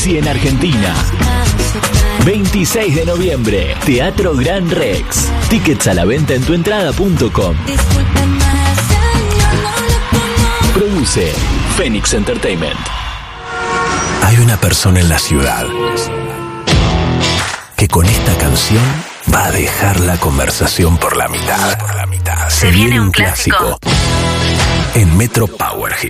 Messi en Argentina. 26 de noviembre, Teatro Gran Rex. Tickets a la venta en tuentrada.com. Produce Phoenix Entertainment. Hay una persona en la ciudad que con esta canción va a dejar la conversación por la mitad. Se viene un clásico en Metro Power Hit.